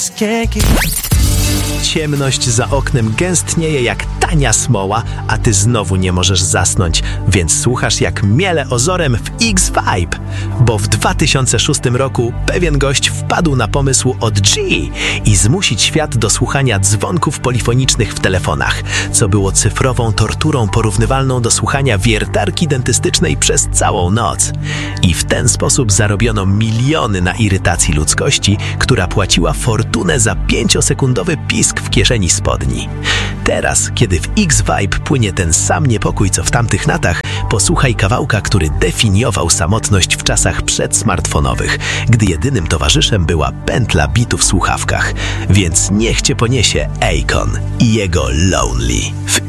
Ciemność za oknem gęstnieje jak tania smoła, a ty znowu nie możesz zasnąć, więc słuchasz jak miele ozorem w X-Vibe. Bo w 2006 roku pewien gość wpadł na pomysł od G i zmusić świat do słuchania dzwonków polifonicznych w telefonach, co było cyfrową torturą porównywalną do słuchania wiertarki dentystycznej przez całą noc. I w ten sposób zarobiono miliony na irytacji ludzkości, która płaciła fortunę za 5-sekundowy pisk w kieszeni spodni. Teraz, kiedy w X-Vibe płynie ten sam niepokój co w tamtych latach, posłuchaj kawałka, który definiował samotność w czasach przedsmartfonowych, gdy jedynym towarzyszem była pętla bitu w słuchawkach. Więc niech cię poniesie Akon i jego Lonely w